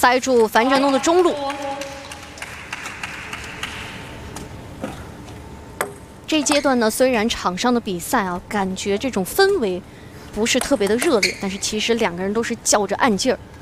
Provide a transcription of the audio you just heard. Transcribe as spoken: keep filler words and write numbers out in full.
塞住樊振东的中路。这一阶段呢，虽然场上的比赛啊，感觉这种氛围不是特别的热烈，但是其实两个人都是较着暗劲儿。